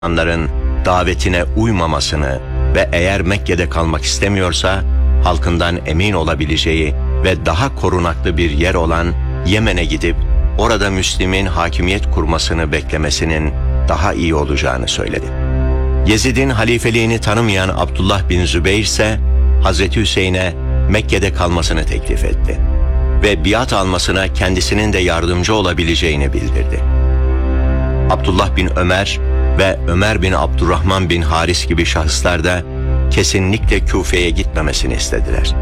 Müslümanların davetine uymamasını ve eğer Mekke'de kalmak istemiyorsa halkından emin olabileceği ve daha korunaklı bir yer olan Yemen'e gidip orada Müslim'in hakimiyet kurmasını beklemesinin daha iyi olacağını söyledi. Yezid'in halifeliğini tanımayan Abdullah bin Zübeyir ise Hazreti Hüseyin'e Mekke'de kalmasını teklif etti ve biat almasına kendisinin de yardımcı olabileceğini bildirdi. Abdullah bin Ömer ve Ömer bin Abdurrahman bin Haris gibi şahıslar da kesinlikle Küfe'ye gitmemesini istediler.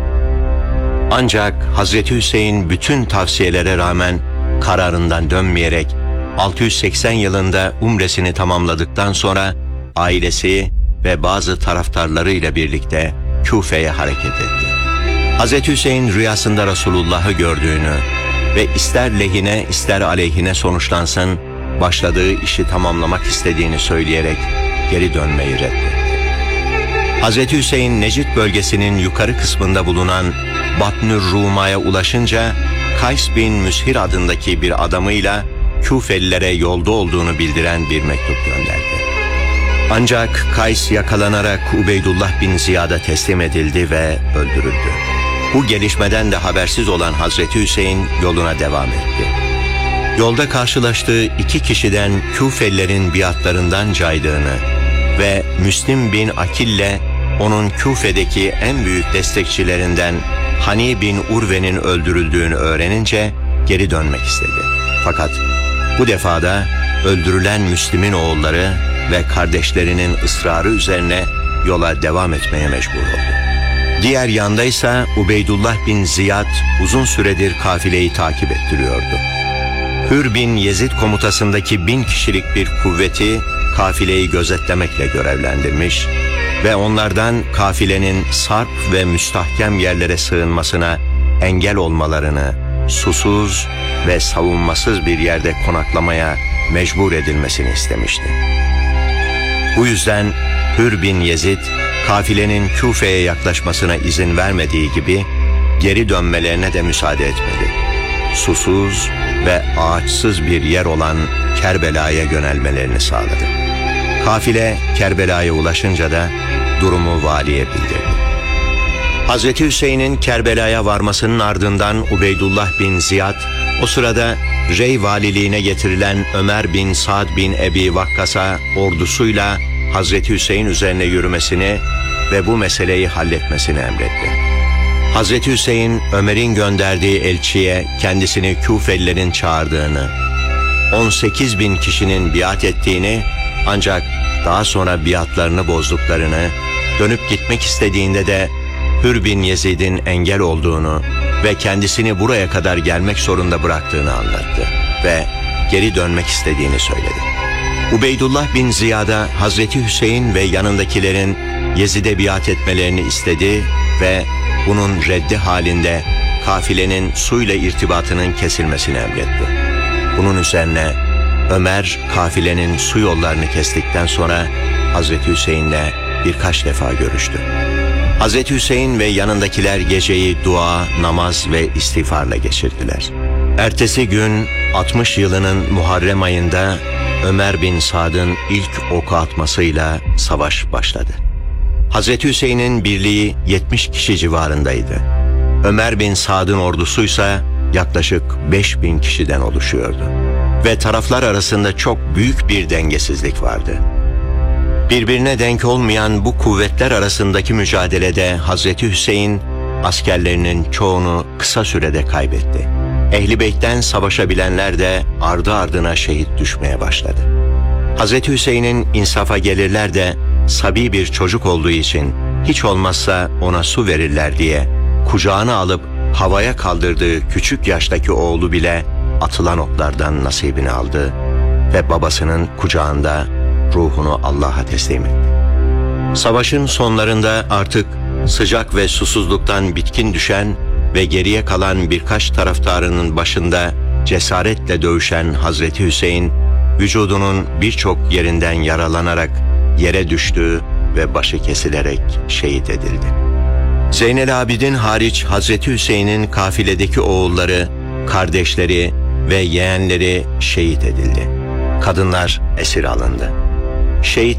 Ancak Hazreti Hüseyin bütün tavsiyelere rağmen kararından dönmeyerek 680 yılında umresini tamamladıktan sonra ailesi ve bazı taraftarlarıyla birlikte Küfe'ye hareket etti. Hazreti Hüseyin rüyasında Resulullah'ı gördüğünü ve ister lehine ister aleyhine sonuçlansın başladığı işi tamamlamak istediğini söyleyerek geri dönmeyi reddetti. Hazreti Hüseyin Necid bölgesinin yukarı kısmında bulunan Batnür Ruma'ya ulaşınca Kays bin Müshir adındaki bir adamıyla Küfelilere yolda olduğunu bildiren bir mektup gönderdi. Ancak Kays yakalanarak Ubeydullah bin Ziyad'a teslim edildi ve öldürüldü. Bu gelişmeden de habersiz olan Hazreti Hüseyin yoluna devam etti. Yolda karşılaştığı iki kişiden Küfelilerin biatlarından caydığını ve Müslim bin Akil'le onun Küfe'deki en büyük destekçilerinden Hani bin Urve'nin öldürüldüğünü öğrenince geri dönmek istedi. Fakat bu defada öldürülen Müslim'in oğulları ve kardeşlerinin ısrarı üzerine yola devam etmeye mecbur oldu. Diğer yandaysa Ubeydullah bin Ziyad uzun süredir kafileyi takip ettiriyordu. Hür bin Yezid komutasındaki 1000 kişilik bir kuvveti kafileyi gözetlemekle görevlendirmiş ve onlardan kafilenin sarp ve müstahkem yerlere sığınmasına engel olmalarını, susuz ve savunmasız bir yerde konaklamaya mecbur edilmesini istemişti. Bu yüzden Hür bin Yezid, kafilenin Küfe'ye yaklaşmasına izin vermediği gibi geri dönmelerine de müsaade etmedi. Susuz ve ağaçsız bir yer olan Kerbela'ya yönelmelerini sağladı. Kafile Kerbela'ya ulaşınca da durumu valiye bildirdi. Hazreti Hüseyin'in Kerbela'ya varmasının ardından Ubeydullah bin Ziyad o sırada Rey valiliğine getirilen Ömer bin Sa'd bin Ebi Vakkas'a ordusuyla Hazreti Hüseyin üzerine yürümesini ve bu meseleyi halletmesini emretti. Hazreti Hüseyin Ömer'in gönderdiği elçiye kendisini Küfelilerin çağırdığını, 18 bin kişinin biat ettiğini ancak daha sonra biatlarını bozduklarını, dönüp gitmek istediğinde de Hür bin Yezid'in engel olduğunu ve kendisini buraya kadar gelmek zorunda bıraktığını anlattı ve geri dönmek istediğini söyledi. Ubeydullah bin Ziyad'a Hazreti Hüseyin ve yanındakilerin Yezid'e biat etmelerini istedi ve bunun reddi halinde kafilenin suyla irtibatının kesilmesini emretti. Bunun üzerine Ömer kafilenin su yollarını kestikten sonra Hazreti Hüseyin'le birkaç defa görüştü. Hazreti Hüseyin ve yanındakiler geceyi dua, namaz ve istiğfarla geçirdiler. Ertesi gün 60 yılının Muharrem ayında Ömer bin Sa'd'ın ilk oku atmasıyla savaş başladı. Hazreti Hüseyin'in birliği 70 kişi civarındaydı. Ömer bin Sa'd'ın ordusuysa yaklaşık 5000 kişiden oluşuyordu. Ve taraflar arasında çok büyük bir dengesizlik vardı. Birbirine denk olmayan bu kuvvetler arasındaki mücadelede Hazreti Hüseyin askerlerinin çoğunu kısa sürede kaybetti. Ehl-i Beyt'ten savaşabilenler de ardı ardına şehit düşmeye başladı. Hazreti Hüseyin'in insafa gelirler de sabi bir çocuk olduğu için hiç olmazsa ona su verirler diye kucağına alıp havaya kaldırdığı küçük yaştaki oğlu bile atılan oklardan nasibini aldı ve babasının kucağında ruhunu Allah'a teslim etti. Savaşın sonlarında artık sıcak ve susuzluktan bitkin düşen ve geriye kalan birkaç taraftarının başında cesaretle dövüşen Hazreti Hüseyin, vücudunun birçok yerinden yaralanarak yere düştü ve başı kesilerek şehit edildi. Zeynel Abidin hariç Hazreti Hüseyin'in kafiledeki oğulları, kardeşleri ve yeğenleri şehit edildi. Kadınlar esir alındı. Şehit